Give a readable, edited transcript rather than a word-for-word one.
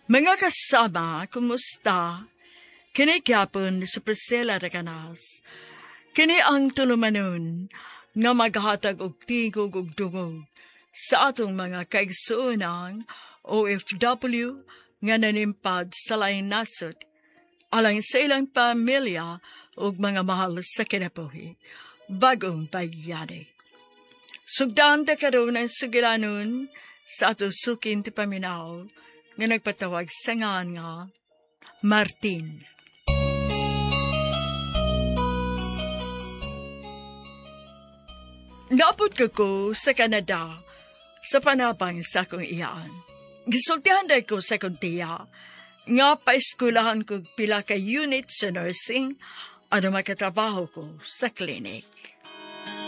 Mga kasama, kumusta? Kini gyapon sa Priscilla da Canas. Kini ang tulumanon nga maghatag og tigog og dungog sa atong mga kaigsuunang OFW nga nanimpad sa laing nasod, alang sa ilang pamilya ug mga mahal sa kinabuhi, bagong bayani. Sugdan da karon ang sugilanon sa ato sukin ti paminaw nga nagpatawag sa ngan nga Martin. Naapod ko sa Canada sa panabang sa akong iyaan. Gisultihan day ko sa kuntiya nga paeskulahan ko pila ka unit sa nursing ano makatrabaho ko sa klinik.